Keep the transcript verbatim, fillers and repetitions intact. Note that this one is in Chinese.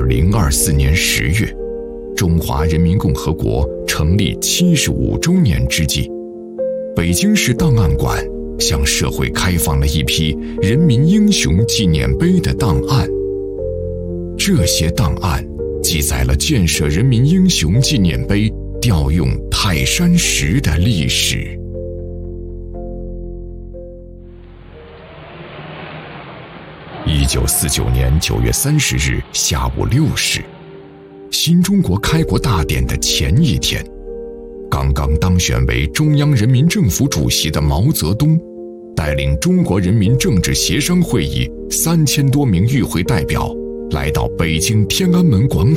零二四年十月，中华人民共和国成立七十五周年之际，北京市档案馆向社会开放了一批人民英雄纪念碑的档案。这些档案记载了建设人民英雄纪念碑调用泰山石的历史。一九四九年九月三十日下午六时，新中国开国大典的前一天，刚刚当选为中央人民政府主席的毛泽东，带领中国人民政治协商会议三千多名与会代表，来到北京天安门广